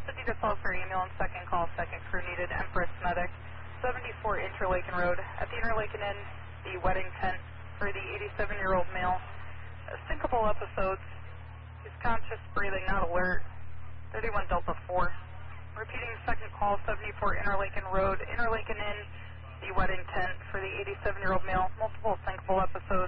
City to Salisbury ambulance, second call, second crew needed, Empress Medic, 74 Interlaken Road. At the Interlaken Inn, the wedding tent for the 87-year-old male. Syncopal episodes. He's conscious, breathing, not alert. 31 Delta 4. Repeating second call, 74 Interlaken Road, Interlaken Inn, the wedding tent for the 87-year-old male. Multiple syncopal episodes.